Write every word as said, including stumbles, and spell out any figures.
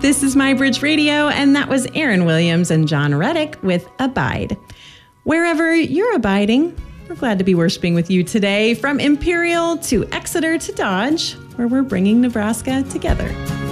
This is My Bridge Radio, and that was Aaron Williams and John Reddick with Abide. Wherever you're abiding, we're glad to be worshiping with you today, from Imperial to Exeter to Dodge, where we're bringing Nebraska together.